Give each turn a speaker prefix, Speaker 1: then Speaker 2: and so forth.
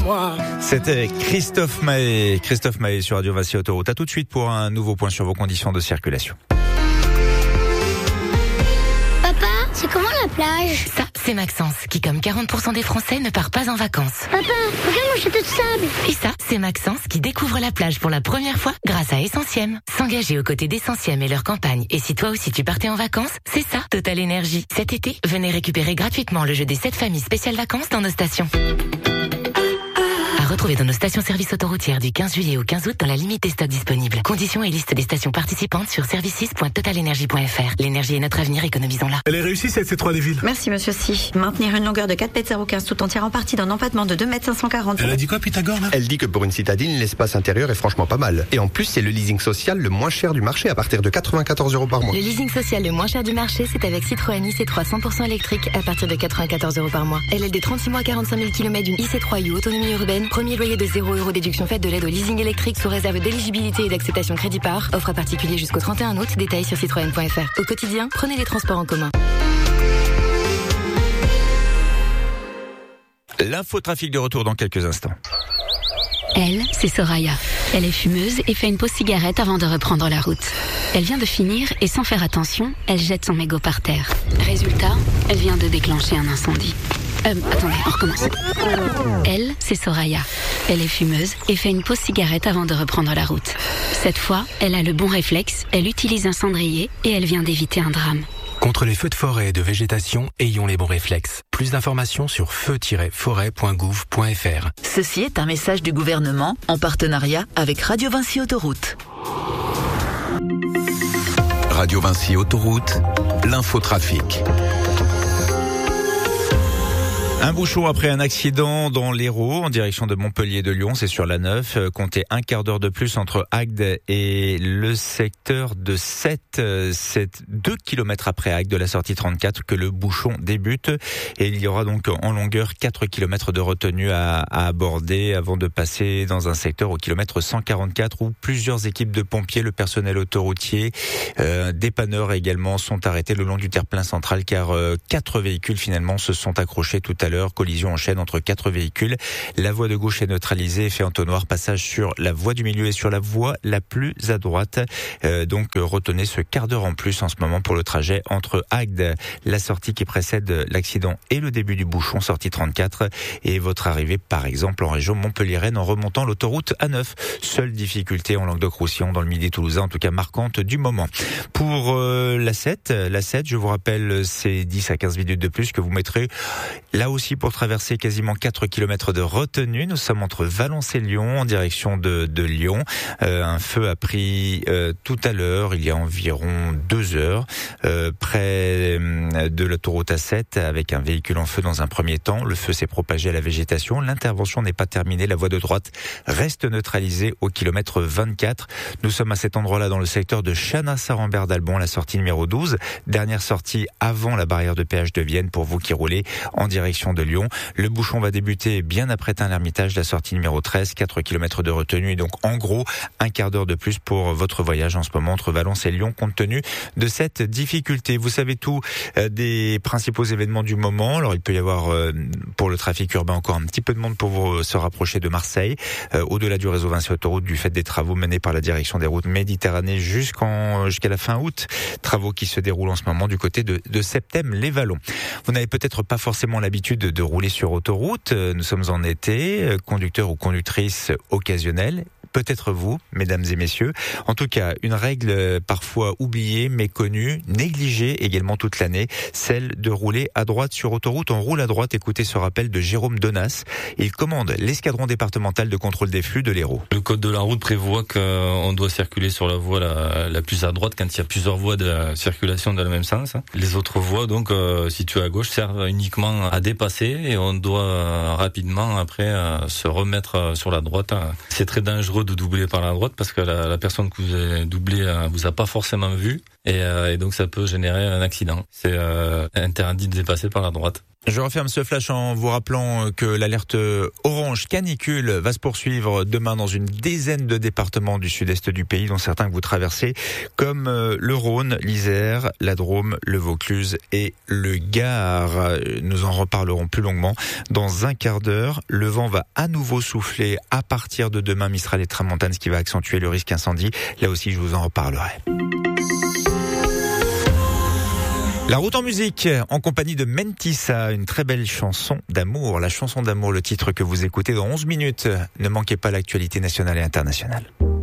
Speaker 1: moi.
Speaker 2: C'était Christophe Maé sur Radio Vinci Autoroute. À tout de suite pour un nouveau point sur vos conditions de circulation.
Speaker 3: Papa, c'est comment la plage?
Speaker 4: Ça, c'est Maxence, qui comme 40% des Français ne part pas en vacances.
Speaker 3: Papa, regarde mon château de sable.
Speaker 4: Et ça, c'est Maxence qui découvre la plage pour la première fois grâce à Essentiem. S'engager aux côtés d'Essentiem et leur campagne. Et si toi aussi tu partais en vacances, c'est ça, Total Énergie. Cet été, venez récupérer gratuitement le jeu des 7 familles spéciales vacances dans nos stations. À retrouver dans nos stations-service autoroutières du 15 juillet au 15 août dans la limite des stocks disponibles. Conditions et liste des stations participantes sur services.totalenergie.fr. L'énergie est notre avenir, économisons-la.
Speaker 1: Elle est réussie cette C3 des villes.
Speaker 5: Merci monsieur Si. Maintenir une longueur de 4,015 m tout entière en partie d'un empattement de 2,540 m.
Speaker 1: Elle a dit quoi Pythagore là?
Speaker 6: Elle dit que pour une citadine, l'espace intérieur est franchement pas mal. Et en plus, c'est le leasing social le moins cher du marché à partir de 94 € par mois.
Speaker 4: Le leasing social le moins cher du marché, c'est avec Citroën IC3 100% électrique à partir de 94 € par mois. LLD 36 mois 45 000 km d'une IC3 U autonomie urbaine. Premier loyer de 0 € déduction faite de l'aide au leasing électrique sous réserve d'éligibilité et d'acceptation crédit par. Offre à particulier jusqu'au 31 août. Détails sur citroën.fr. Au quotidien, prenez les transports en commun.
Speaker 2: L'infotrafic de retour dans quelques instants.
Speaker 7: Elle, c'est Soraya. Elle est fumeuse et fait une pause cigarette avant de reprendre la route. Elle vient de finir et sans faire attention, elle jette son mégot par terre. Résultat, elle vient de déclencher un incendie. Attendez, on recommence. Elle, c'est Soraya. Elle est fumeuse et fait une pause cigarette avant de reprendre la route. Cette fois, elle a le bon réflexe, elle utilise un cendrier et elle vient d'éviter un drame.
Speaker 8: Contre les feux de forêt et de végétation, ayons les bons réflexes. Plus d'informations sur feu-forêt.gouv.fr.
Speaker 9: Ceci est un message du gouvernement en partenariat avec Radio Vinci Autoroute.
Speaker 10: Radio Vinci Autoroute, l'infotrafic.
Speaker 2: Un bouchon après un accident dans l'Hérault en direction de Montpellier de Lyon, c'est sur la 9. Comptez un quart d'heure de plus entre Agde et le secteur de 7. C'est 2 km après Agde de la sortie 34 que le bouchon débute. Et il y aura donc en longueur 4 km de retenue à aborder avant de passer dans un secteur au kilomètre 144 où plusieurs équipes de pompiers, le personnel autoroutier, dépanneurs également sont arrêtés le long du terre-plein central car 4 véhicules finalement se sont accrochés tout à l'heure. Collision en chaîne entre 4 véhicules. La voie de gauche est neutralisée et fait entonnoir. Passage sur la voie du milieu et sur la voie la plus à droite. Donc retenez ce quart d'heure en plus en ce moment pour le trajet entre Agde, la sortie qui précède l'accident et le début du bouchon, sortie 34, et votre arrivée par exemple en région Montpellier-Rennes en remontant l'autoroute A9. Seule difficulté en Languedoc-Roussillon dans le midi toulousain, en tout cas marquante du moment. Pour la 7, je vous rappelle, c'est 10 à 15 minutes de plus que vous mettrez là aussi pour traverser quasiment 4 km de retenue. Nous sommes entre Valence et Lyon en direction de Lyon. Un feu a pris tout à l'heure, il y a environ 2 heures, près de l'autoroute A7 avec un véhicule en feu dans un premier temps. Le feu s'est propagé à la végétation. L'intervention n'est pas terminée. La voie de droite reste neutralisée au kilomètre 24. Nous sommes à cet endroit-là dans le secteur de Chana-Sarambert-d'Albon, la sortie numéro 12. Dernière sortie avant la barrière de péage de Vienne pour vous qui roulez en direction de Lyon. Le bouchon va débuter bien après Tain-l'Hermitage, la sortie numéro 13, 4 km de retenue et donc en gros un quart d'heure de plus pour votre voyage en ce moment entre Valence et Lyon compte tenu de cette difficulté. Vous savez tout des principaux événements du moment. Alors il peut y avoir pour le trafic urbain encore un petit peu de monde pour vous se rapprocher de Marseille, au-delà du réseau Vinci Autoroute du fait des travaux menés par la direction des routes Méditerranée jusqu'à la fin août. Travaux qui se déroulent en ce moment du côté de Septem-les-Vallons. Vous n'avez peut-être pas forcément l'habitude de rouler sur autoroute. Nous sommes en été, conducteur ou conductrice occasionnelle. Peut-être vous, mesdames et messieurs. En tout cas, une règle parfois oubliée, méconnue, négligée également toute l'année, celle de rouler à droite sur autoroute. On roule à droite, écoutez ce rappel de Jérôme Donas. Il commande l'escadron départemental de contrôle des flux de l'Hérault.
Speaker 11: Le code de la route prévoit qu'on doit circuler sur la voie la plus à droite quand il y a plusieurs voies de circulation dans le même sens. Les autres voies, donc, situées à gauche, servent uniquement à dépasser et on doit rapidement après se remettre sur la droite. C'est très dangereux de doubler par la droite parce que la personne que vous avez doublée vous a pas forcément vu et donc ça peut générer un accident. C'est interdit de dépasser par la droite.
Speaker 2: Je referme ce flash en vous rappelant que l'alerte orange canicule va se poursuivre demain dans une dizaine de départements du sud-est du pays, dont certains que vous traversez, comme le Rhône, l'Isère, la Drôme, le Vaucluse et le Gard. Nous en reparlerons plus longuement dans un quart d'heure. Le vent va à nouveau souffler à partir de demain, Mistral et Tramontane, ce qui va accentuer le risque incendie. Là aussi, je vous en reparlerai. La route en musique, en compagnie de Mentissa, une très belle chanson d'amour. La chanson d'amour, le titre que vous écoutez dans 11 minutes. Ne manquez pas l'actualité nationale et internationale.